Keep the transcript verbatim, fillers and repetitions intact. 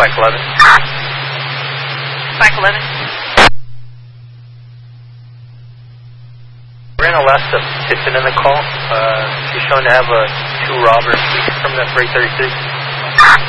Spike eleven. Spike eleven. Ran Alaska Tiffin in the call. Uh, she's shown to have uh, two robbers from that freight thirty-six.